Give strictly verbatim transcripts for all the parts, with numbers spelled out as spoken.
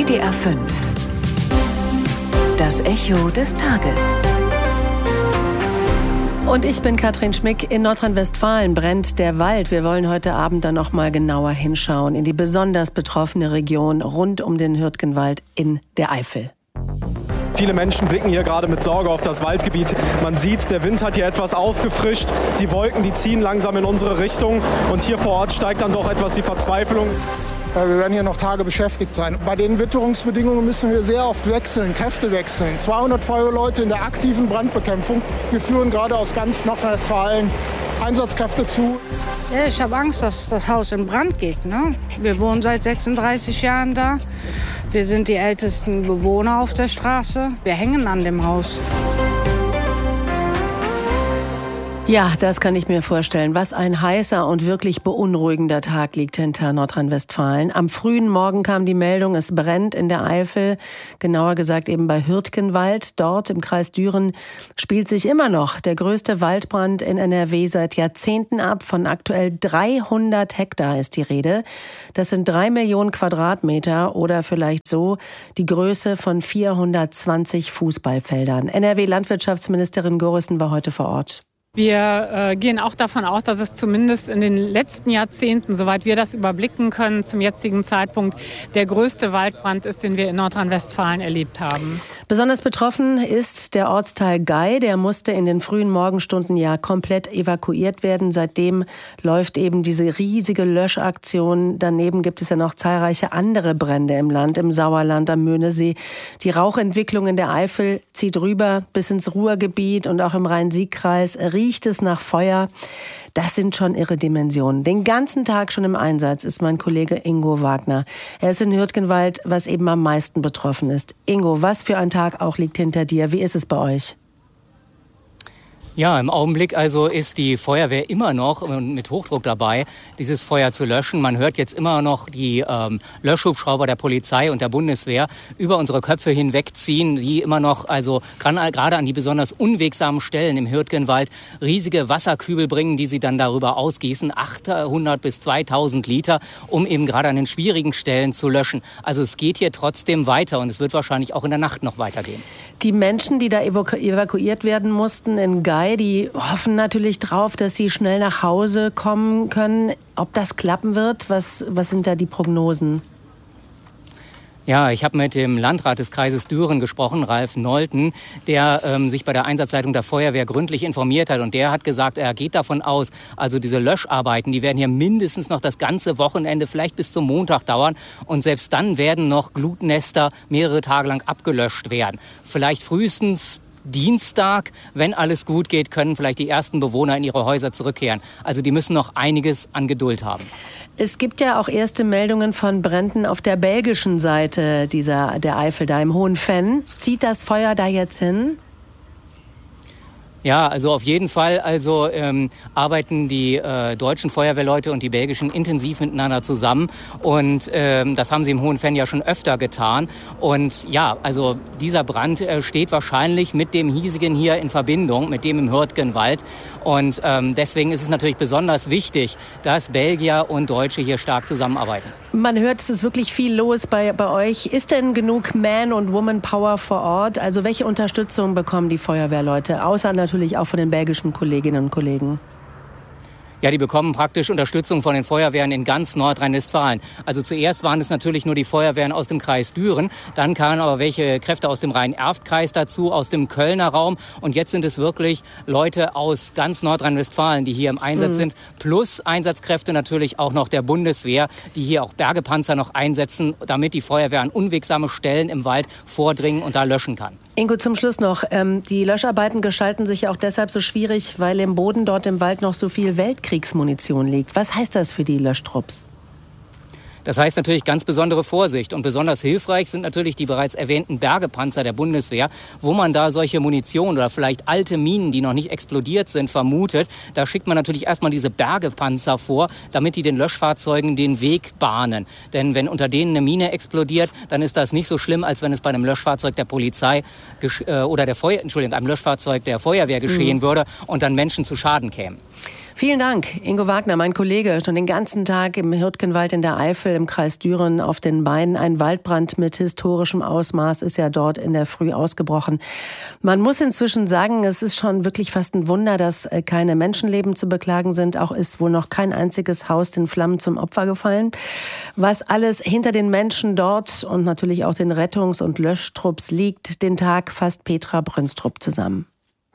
D R fünf. Das Echo des Tages. Und ich bin Katrin Schmick. In Nordrhein-Westfalen brennt der Wald. Wir wollen heute Abend dann noch mal genauer hinschauen in die besonders betroffene Region rund um den Hürtgenwald in der Eifel. Viele Menschen blicken hier gerade mit Sorge auf das Waldgebiet. Man sieht, der Wind hat hier etwas aufgefrischt. Die Wolken, die ziehen langsam in unsere Richtung. Und hier vor Ort steigt dann doch etwas die Verzweiflung. Wir werden hier noch Tage beschäftigt sein. Bei den Witterungsbedingungen müssen wir sehr oft wechseln, Kräfte wechseln. zweihundert Feuerwehrleute in der aktiven Brandbekämpfung. Wir führen gerade aus ganz Nordrhein-Westfalen Einsatzkräfte zu. Ja, ich habe Angst, dass das Haus in Brand geht. Ne? Wir wohnen seit sechsunddreißig Jahren da. Wir sind die ältesten Bewohner auf der Straße. Wir hängen an dem Haus. Ja, das kann ich mir vorstellen. Was ein heißer und wirklich beunruhigender Tag liegt hinter Nordrhein-Westfalen. Am frühen Morgen kam die Meldung, es brennt in der Eifel, genauer gesagt eben bei Hürtgenwald. Dort im Kreis Düren spielt sich immer noch der größte Waldbrand in N R W seit Jahrzehnten ab. Von aktuell dreihundert Hektar ist die Rede. Das sind drei Millionen Quadratmeter oder vielleicht so die Größe von vierhundertzwanzig Fußballfeldern. N R W-Landwirtschaftsministerin Gorissen war heute vor Ort. Wir äh, gehen auch davon aus, dass es zumindest in den letzten Jahrzehnten, soweit wir das überblicken können, zum jetzigen Zeitpunkt der größte Waldbrand ist, den wir in Nordrhein-Westfalen erlebt haben. Besonders betroffen ist der Ortsteil Gei. Der musste in den frühen Morgenstunden ja komplett evakuiert werden. Seitdem läuft eben diese riesige Löschaktion. Daneben gibt es ja noch zahlreiche andere Brände im Land, im Sauerland, am Möhnesee. Die Rauchentwicklung in der Eifel zieht rüber bis ins Ruhrgebiet und auch im Rhein-Sieg-Kreis riecht es nach Feuer. Das sind schon irre Dimensionen. Den ganzen Tag schon im Einsatz ist mein Kollege Ingo Wagner. Er ist in Hürtgenwald, was eben am meisten betroffen ist. Ingo, was für ein Tag auch liegt hinter dir? Wie ist es bei euch? Ja, im Augenblick also ist die Feuerwehr immer noch mit Hochdruck dabei, dieses Feuer zu löschen. Man hört jetzt immer noch die ähm, Löschhubschrauber der Polizei und der Bundeswehr über unsere Köpfe hinwegziehen, die immer noch, also gerade an die besonders unwegsamen Stellen im Hürtgenwald, riesige Wasserkübel bringen, die sie dann darüber ausgießen, achthundert bis zweitausend Liter, um eben gerade an den schwierigen Stellen zu löschen. Also es geht hier trotzdem weiter und es wird wahrscheinlich auch in der Nacht noch weitergehen. Die Menschen, die da evaku- evakuiert werden mussten in Gei, die hoffen natürlich drauf, dass sie schnell nach Hause kommen können. Ob das klappen wird, was, was sind da die Prognosen? Ja, ich habe mit dem Landrat des Kreises Düren gesprochen, Ralf Nolten, der ähm, sich bei der Einsatzleitung der Feuerwehr gründlich informiert hat. Und der hat gesagt, er geht davon aus, also diese Löscharbeiten, die werden hier mindestens noch das ganze Wochenende, vielleicht bis zum Montag dauern. Und selbst dann werden noch Glutnester mehrere Tage lang abgelöscht werden. Vielleicht frühestens Dienstag, wenn alles gut geht, können vielleicht die ersten Bewohner in ihre Häuser zurückkehren. Also die müssen noch einiges an Geduld haben. Es gibt ja auch erste Meldungen von Bränden auf der belgischen Seite dieser, der Eifel, da im Hohen Venn. Zieht das Feuer da jetzt hin? Ja, also auf jeden Fall also ähm, arbeiten die äh, deutschen Feuerwehrleute und die belgischen intensiv miteinander zusammen und ähm, das haben sie im Hohen Venn ja schon öfter getan und ja, also dieser Brand äh, steht wahrscheinlich mit dem hiesigen hier in Verbindung, mit dem im Hürtgenwald und ähm, deswegen ist es natürlich besonders wichtig, dass Belgier und Deutsche hier stark zusammenarbeiten. Man hört, es ist wirklich viel los bei, bei euch. Ist denn genug Man- und Woman-Power vor Ort? Also welche Unterstützung bekommen die Feuerwehrleute, außer natürlich auch von den belgischen Kolleginnen und Kollegen? Ja, die bekommen praktisch Unterstützung von den Feuerwehren in ganz Nordrhein-Westfalen. Also zuerst waren es natürlich nur die Feuerwehren aus dem Kreis Düren, dann kamen aber welche Kräfte aus dem Rhein-Erft-Kreis dazu, aus dem Kölner Raum und jetzt sind es wirklich Leute aus ganz Nordrhein-Westfalen, die hier im Einsatz mhm. sind, plus Einsatzkräfte natürlich auch noch der Bundeswehr, die hier auch Bergepanzer noch einsetzen, damit die Feuerwehr an unwegsame Stellen im Wald vordringen und da löschen kann. Ingo, zum Schluss noch, ähm, die Löscharbeiten gestalten sich ja auch deshalb so schwierig, weil im Boden dort im Wald noch so viel Weltkriegsmunition liegt. Was heißt das für die Löschtrupps? Das heißt natürlich ganz besondere Vorsicht und besonders hilfreich sind natürlich die bereits erwähnten Bergepanzer der Bundeswehr, wo man da solche Munition oder vielleicht alte Minen, die noch nicht explodiert sind, vermutet. Da schickt man natürlich erstmal diese Bergepanzer vor, damit die den Löschfahrzeugen den Weg bahnen. Denn wenn unter denen eine Mine explodiert, dann ist das nicht so schlimm, als wenn es bei einem Löschfahrzeug der Polizei gesch- äh, oder der Feuer, Entschuldigung, einem Löschfahrzeug der Feuerwehr geschehen mhm. würde und dann Menschen zu Schaden kämen. Vielen Dank, Ingo Wagner, mein Kollege, schon den ganzen Tag im Hürtgenwald in der Eifel im Kreis Düren auf den Beinen. Ein Waldbrand mit historischem Ausmaß ist ja dort in der Früh ausgebrochen. Man muss inzwischen sagen, es ist schon wirklich fast ein Wunder, dass keine Menschenleben zu beklagen sind. Auch ist wohl noch kein einziges Haus den Flammen zum Opfer gefallen. Was alles hinter den Menschen dort und natürlich auch den Rettungs- und Löschtrupps liegt, den Tag fasst Petra Brünstrup zusammen.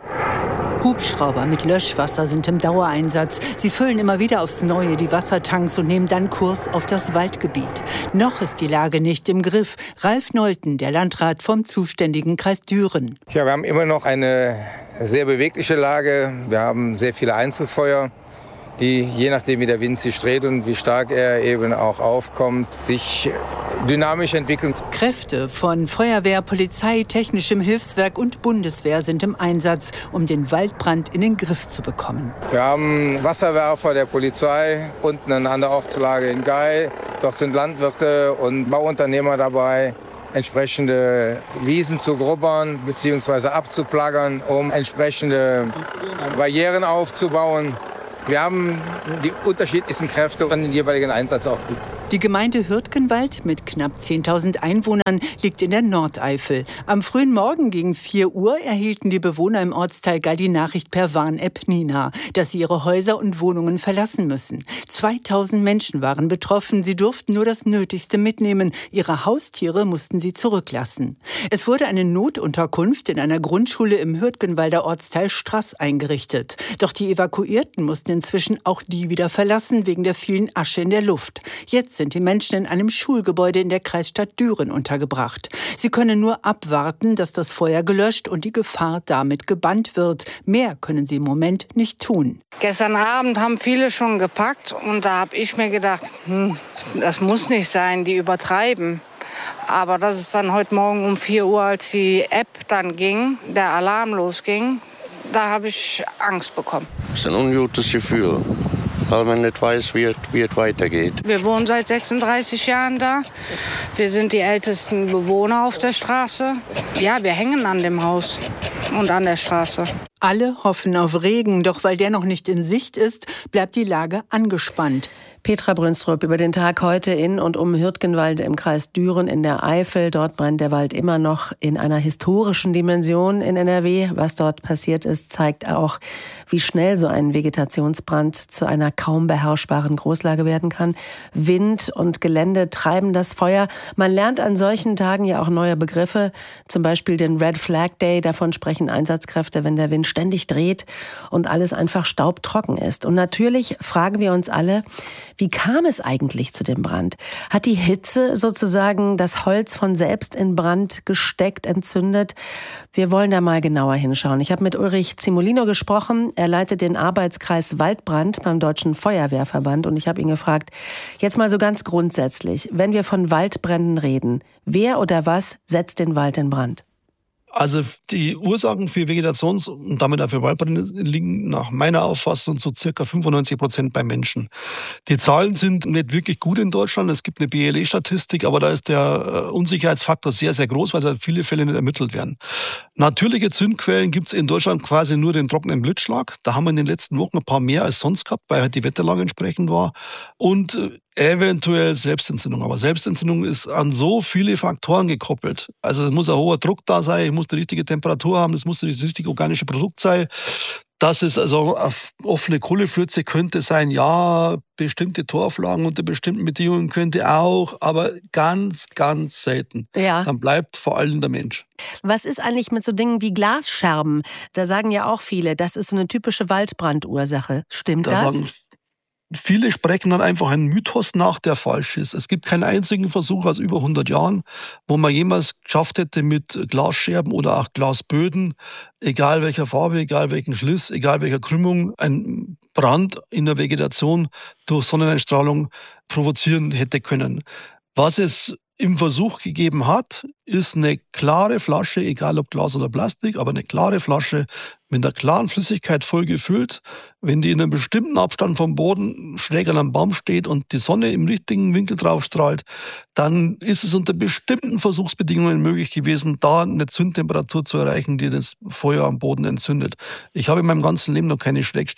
Hubschrauber mit Löschwasser sind im Dauereinsatz. Sie füllen immer wieder aufs Neue die Wassertanks und nehmen dann Kurs auf das Waldgebiet. Noch ist die Lage nicht im Griff. Ralf Nolten, der Landrat vom zuständigen Kreis Düren. Ja, wir haben immer noch eine sehr bewegliche Lage. Wir haben sehr viele Einzelfeuer, die, je nachdem wie der Wind sich dreht und wie stark er eben auch aufkommt, sich dynamisch entwickeln. Kräfte von Feuerwehr, Polizei, Technischem Hilfswerk und Bundeswehr sind im Einsatz, um den Waldbrand in den Griff zu bekommen. Wir haben Wasserwerfer der Polizei unten an der Ortslage in Gei. Dort sind Landwirte und Bauunternehmer dabei, entsprechende Wiesen zu grubbern bzw. abzuplagern, um entsprechende Barrieren aufzubauen. Wir haben die unterschiedlichsten Kräfte an den jeweiligen Einsatz auch. Die Gemeinde Hürtgenwald mit knapp zehntausend Einwohnern liegt in der Nordeifel. Am frühen Morgen gegen vier Uhr erhielten die Bewohner im Ortsteil Gall die Nachricht per Warn-App Nina, dass sie ihre Häuser und Wohnungen verlassen müssen. zweitausend Menschen waren betroffen. Sie durften nur das Nötigste mitnehmen. Ihre Haustiere mussten sie zurücklassen. Es wurde eine Notunterkunft in einer Grundschule im Hürtgenwalder Ortsteil Straß eingerichtet. Doch die Evakuierten mussten inzwischen auch die wieder verlassen wegen der vielen Asche in der Luft. Jetzt sind die Menschen in einem Schulgebäude in der Kreisstadt Düren untergebracht. Sie können nur abwarten, dass das Feuer gelöscht und die Gefahr damit gebannt wird. Mehr können sie im Moment nicht tun. Gestern Abend haben viele schon gepackt und da habe ich mir gedacht, hm, das muss nicht sein, die übertreiben. Aber das ist dann heute Morgen um vier Uhr, als die App dann ging, der Alarm losging, da habe ich Angst bekommen. Das ist ein ungutes Gefühl, weil man nicht weiß, wie es, wie es weitergeht. Wir wohnen seit sechsunddreißig Jahren da. Wir sind die ältesten Bewohner auf der Straße. Ja, wir hängen an dem Haus und an der Straße. Alle hoffen auf Regen, doch weil der noch nicht in Sicht ist, bleibt die Lage angespannt. Petra Brünstrup über den Tag heute in und um Hürtgenwald im Kreis Düren in der Eifel. Dort brennt der Wald immer noch in einer historischen Dimension in N R W. Was dort passiert ist, zeigt auch, wie schnell so ein Vegetationsbrand zu einer kaum beherrschbaren Großlage werden kann. Wind und Gelände treiben das Feuer. Man lernt an solchen Tagen ja auch neue Begriffe, zum Beispiel den Red Flag Day. Davon sprechen Einsatzkräfte, wenn der Wind ständig dreht und alles einfach staubtrocken ist. Und natürlich fragen wir uns alle, wie kam es eigentlich zu dem Brand? Hat die Hitze sozusagen das Holz von selbst in Brand gesteckt, entzündet? Wir wollen da mal genauer hinschauen. Ich habe mit Ulrich Zimolino gesprochen. Er leitet den Arbeitskreis Waldbrand beim Deutschen Feuerwehrverband. Und ich habe ihn gefragt, jetzt mal so ganz grundsätzlich, wenn wir von Waldbränden reden, wer oder was setzt den Wald in Brand? Also die Ursachen für Vegetations- und damit auch für Waldbrände liegen nach meiner Auffassung so circa fünfundneunzig Prozent bei Menschen. Die Zahlen sind nicht wirklich gut in Deutschland. Es gibt eine B L E-Statistik, aber da ist der Unsicherheitsfaktor sehr, sehr groß, weil da viele Fälle nicht ermittelt werden. Natürliche Zündquellen gibt es in Deutschland quasi nur den trockenen Blitzschlag. Da haben wir in den letzten Wochen ein paar mehr als sonst gehabt, weil halt die Wetterlage entsprechend war. Und eventuell Selbstentzündung. Aber Selbstentzündung ist an so viele Faktoren gekoppelt. Also es muss ein hoher Druck da sein, es muss die richtige Temperatur haben, es muss das richtige organische Produkt sein. Dass es also eine offene Kohleflöze könnte sein, ja, bestimmte Torflagen unter bestimmten Bedingungen könnte auch, aber ganz, ganz selten. Ja. Dann bleibt vor allem der Mensch. Was ist eigentlich mit so Dingen wie Glasscherben? Da sagen ja auch viele, das ist so eine typische Waldbrandursache. Stimmt da das? Sagen, viele sprechen dann einfach einen Mythos nach, der falsch ist. Es gibt keinen einzigen Versuch aus über hundert Jahren, wo man jemals geschafft hätte, mit Glasscherben oder auch Glasböden, egal welcher Farbe, egal welchen Schliss, egal welcher Krümmung, einen Brand in der Vegetation durch Sonneneinstrahlung provozieren hätte können. Was es im Versuch gegeben hat, ist eine klare Flasche, egal ob Glas oder Plastik, aber eine klare Flasche mit einer klaren Flüssigkeit voll gefüllt. Wenn die in einem bestimmten Abstand vom Boden schräg an einem Baum steht und die Sonne im richtigen Winkel drauf strahlt, dann ist es unter bestimmten Versuchsbedingungen möglich gewesen, da eine Zündtemperatur zu erreichen, die das Feuer am Boden entzündet. Ich habe in meinem ganzen Leben noch keine schräg stehende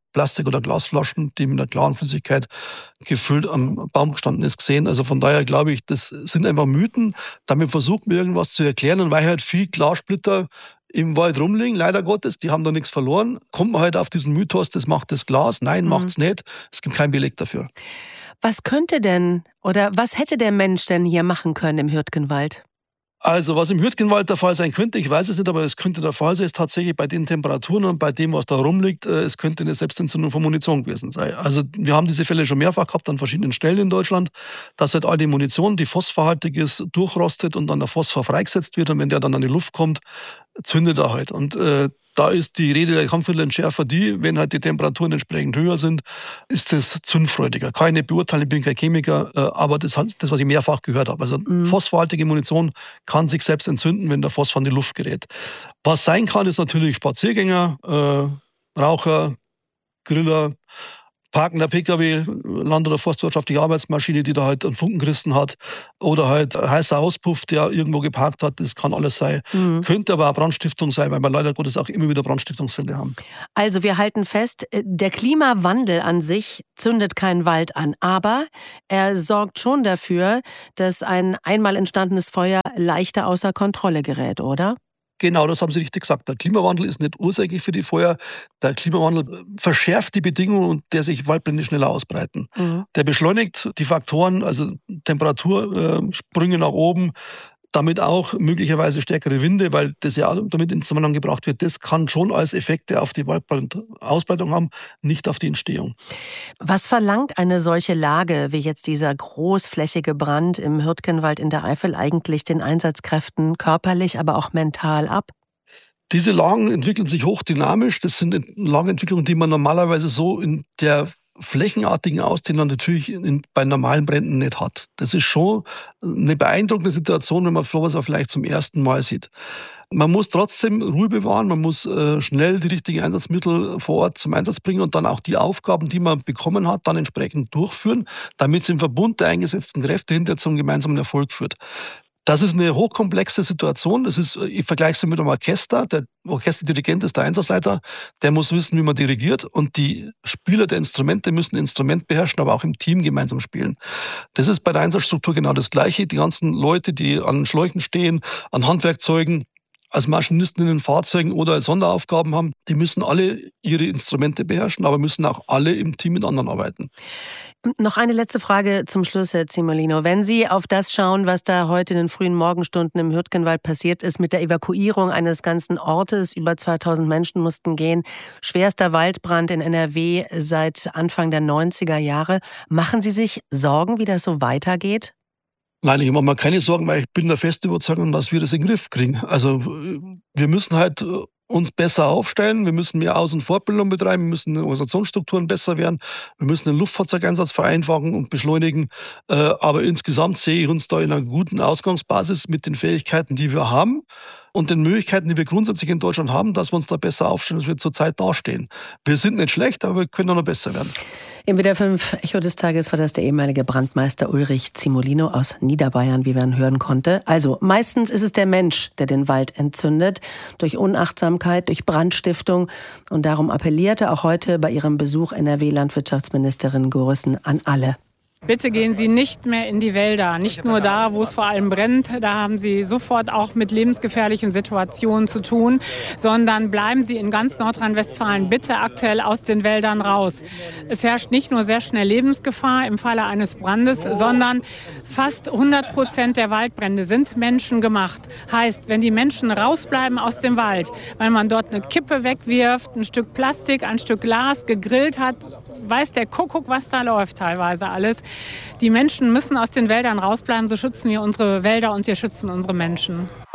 Plastik- oder Glasflaschen, die mit einer klaren Flüssigkeit gefüllt am Baum gestanden ist, gesehen. Also von daher glaube ich, das sind einfach Mythen. Damit versucht man irgendwas zu erklären. Und weil halt viel Glassplitter im Wald rumliegen, leider Gottes, die haben da nichts verloren, kommt man halt auf diesen Mythos, das macht das Glas. Nein, mhm. macht's nicht. Es gibt keinen Beleg dafür. Was könnte denn oder was hätte der Mensch denn hier machen können im Hürtgenwald? Also was im Hürtgenwald der Fall sein könnte, ich weiß es nicht, aber es könnte der Fall sein, ist tatsächlich bei den Temperaturen und bei dem, was da rumliegt, es könnte eine Selbstentzündung von Munition gewesen sein. Also wir haben diese Fälle schon mehrfach gehabt an verschiedenen Stellen in Deutschland, dass halt all die Munition, die phosphorhaltig ist, durchrostet und dann der Phosphor freigesetzt wird und wenn der dann an die Luft kommt, zündet er halt. Und äh, da ist die Rede der Kampfmittelentschärfer die, wenn halt die Temperaturen entsprechend höher sind, ist es zündfreudiger. Keine Beurteilung, ich bin kein Chemiker, äh, aber das ist das, was ich mehrfach gehört habe. Also mhm. phosphorhaltige Munition kann sich selbst entzünden, wenn der Phosphor in die Luft gerät. Was sein kann, ist natürlich Spaziergänger, äh, Raucher, Griller, parkender P K W, Land- oder forstwirtschaftliche Arbeitsmaschine, die da halt einen Funken gerissen hat. Oder halt heißer Auspuff, der irgendwo geparkt hat. Das kann alles sein. Mhm. Könnte aber auch Brandstiftung sein, weil wir leider Gottes auch immer wieder Brandstiftungsfälle haben. Also wir halten fest, der Klimawandel an sich zündet keinen Wald an. Aber er sorgt schon dafür, dass ein einmal entstandenes Feuer leichter außer Kontrolle gerät, oder? Genau, das haben Sie richtig gesagt. Der Klimawandel ist nicht ursächlich für die Feuer. Der Klimawandel verschärft die Bedingungen, unter der sich Waldbrände schneller ausbreiten. Mhm. Der beschleunigt die Faktoren, also Temperatursprünge nach oben, damit auch möglicherweise stärkere Winde, weil das ja damit in Zusammenhang gebracht wird. Das kann schon als Effekte auf die Waldbrandausbreitung haben, nicht auf die Entstehung. Was verlangt eine solche Lage wie jetzt dieser großflächige Brand im Hürtgenwald in der Eifel eigentlich den Einsatzkräften körperlich, aber auch mental ab? Diese Lagen entwickeln sich hochdynamisch. Das sind Lagenentwicklungen, die man normalerweise so in der flächenartigen Ausdehnung natürlich in, bei normalen Bränden nicht hat. Das ist schon eine beeindruckende Situation, wenn man sowas auch vielleicht zum ersten Mal sieht. Man muss trotzdem Ruhe bewahren, man muss äh, schnell die richtigen Einsatzmittel vor Ort zum Einsatz bringen und dann auch die Aufgaben, die man bekommen hat, dann entsprechend durchführen, damit es im Verbund der eingesetzten Kräfte hinterher zum gemeinsamen Erfolg führt. Das ist eine hochkomplexe Situation. Das ist, ich vergleiche es mit einem Orchester. Der Orchesterdirigent ist der Einsatzleiter. Der muss wissen, wie man dirigiert. Und die Spieler der Instrumente müssen Instrument beherrschen, aber auch im Team gemeinsam spielen. Das ist bei der Einsatzstruktur genau das Gleiche. Die ganzen Leute, die an Schläuchen stehen, an Handwerkzeugen, als Maschinisten in den Fahrzeugen oder als Sonderaufgaben haben, die müssen alle ihre Instrumente beherrschen, aber müssen auch alle im Team mit anderen arbeiten. Noch eine letzte Frage zum Schluss, Herr Cimolino. Wenn Sie auf das schauen, was da heute in den frühen Morgenstunden im Hürtgenwald passiert ist, mit der Evakuierung eines ganzen Ortes, über zweitausend Menschen mussten gehen, schwerster Waldbrand in N R W seit Anfang der neunziger Jahre, machen Sie sich Sorgen, wie das so weitergeht? Nein, ich mache mir keine Sorgen, weil ich bin der festen Überzeugung, dass wir das in den Griff kriegen. Also wir müssen halt uns besser aufstellen, wir müssen mehr Aus- und Fortbildung betreiben, wir müssen die Organisationsstrukturen besser werden, wir müssen den Luftfahrzeugeinsatz vereinfachen und beschleunigen. Aber insgesamt sehe ich uns da in einer guten Ausgangsbasis mit den Fähigkeiten, die wir haben und den Möglichkeiten, die wir grundsätzlich in Deutschland haben, dass wir uns da besser aufstellen, als wir zurzeit dastehen. Wir sind nicht schlecht, aber wir können auch noch besser werden. Im W D R fünf Echo des Tages war das der ehemalige Brandmeister Ulrich Cimolino aus Niederbayern, wie man hören konnte. Also meistens ist es der Mensch, der den Wald entzündet, durch Unachtsamkeit, durch Brandstiftung. Und darum appellierte auch heute bei ihrem Besuch N R W-Landwirtschaftsministerin Gorissen an alle. Bitte gehen Sie nicht mehr in die Wälder, nicht nur da, wo es vor allem brennt, da haben Sie sofort auch mit lebensgefährlichen Situationen zu tun, sondern bleiben Sie in ganz Nordrhein-Westfalen bitte aktuell aus den Wäldern raus. Es herrscht nicht nur sehr schnell Lebensgefahr im Falle eines Brandes, sondern fast hundert Prozent der Waldbrände sind menschengemacht. Heißt, wenn die Menschen rausbleiben aus dem Wald, weil man dort eine Kippe wegwirft, ein Stück Plastik, ein Stück Glas gegrillt hat, weiß der Kuckuck, was da läuft teilweise alles. Die Menschen müssen aus den Wäldern rausbleiben, so schützen wir unsere Wälder und wir schützen unsere Menschen.